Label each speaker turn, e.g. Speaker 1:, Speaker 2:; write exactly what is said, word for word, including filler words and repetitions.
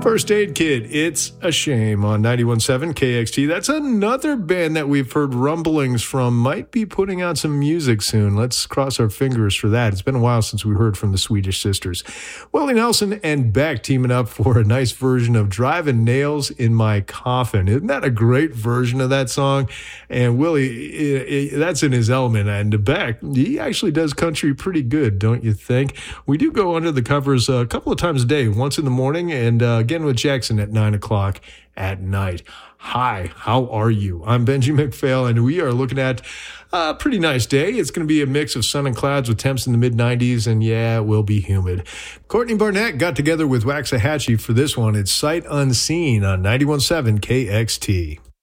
Speaker 1: First Aid Kit, It's a Shame on ninety-one point seven K X T. That's another band that we've heard rumblings from. Might be putting out some music soon. Let's cross our fingers for that. It's been a while since we heard from the Swedish Sisters. Willie Nelson and Beck teaming up for a nice version of Driving Nails in My Coffin. Isn't that a great version of that song? And Willie, it, it, that's in his element. And Beck, he actually does country pretty good, don't you think? We do go under the covers a couple of times a day, once in the morning and uh, again with Jackson at nine o'clock at night. Hi, how are you? I'm Benji McPhail, and we are looking at a pretty nice day. It's going to be a mix of sun and clouds with temps in the mid nineties, and yeah, it will be humid. Courtney Barnett got together with Waxahachie for this one. It's Sight Unseen on ninety-one point seven K X T.